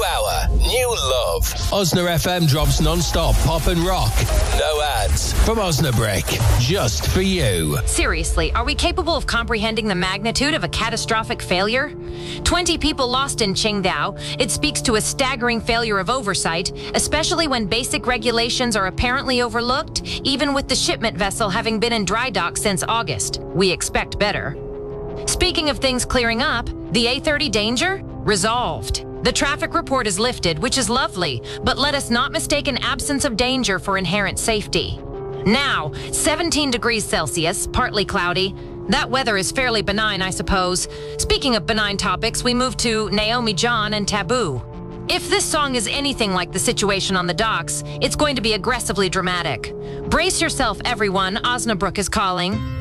hour, new love. Osna FM drops non-stop pop and rock. No ads from Osnabrick, just for you. Seriously, are we capable of comprehending the magnitude of a catastrophic failure? 20 people lost in Qingdao. It speaks to a staggering failure of oversight, especially when basic regulations are apparently overlooked, even with the shipment vessel having been in dry dock since August. We expect better. Speaking of things clearing up, the A30 danger? Resolved. The traffic report is lifted, which is lovely, but let us not mistake an absence of danger for inherent safety. Now, 17 degrees Celsius, partly cloudy. That weather is fairly benign, I suppose. Speaking of benign topics, we move to Naomi John and Taboo. If this song is anything like the situation on the docks, it's going to be aggressively dramatic. Brace yourself, everyone. Osnabrück is calling.